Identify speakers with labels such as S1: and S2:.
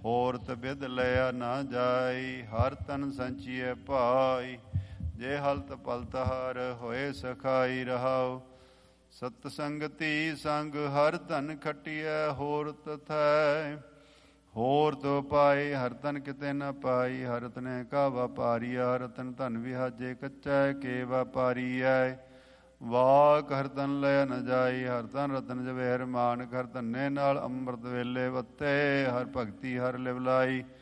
S1: ਹੋਰਤ ਬਿਦ ਲਿਆ ਨਾ ਜਾਈ, ਹਰ ਤਨ ਸੰਚੀਐ ਭਾਈ। ਜੇ ਹਲਤ ਪਲਤ ਹਰ ਹੋਏ ਸਖਾਈ ਰਹਾਉ, ਸਤ ਸੰਗਤੀ ਸੰਗ ਹਰ ਧਨ ਖਟੀਐ ਹੋਰਤ ਥੈ। ਹੋਰ ਤੋ ਪਾਏ ਹਰ ਤਨ ਕਿਤੇ ਨ ਪਾਈ, ਹਰ ਤਨੇ ਕਾ ਵਾਪਾਰੀਆ। ਰਤਨ ਧਨ ਵਿਹਾਜੇ ਕੱਚੈ ਕੇ ਵਾਪਾਰੀਐ। ਵਾਕ ਹਰ ਤਨ ਲਿਆ ਨ ਜਾਈ, ਹਰ ਤਨ ਰਤਨ ਜਵੇਰ ਮਾਨਕ। ਹਰ ਧੰਨੇ ਨਾਲ ਅੰਮ੍ਰਿਤ ਵੇਲੇ ਵੱਤੇ, ਹਰ ਭਗਤੀ ਹਰ ਲਿਵ ਲਾਈ।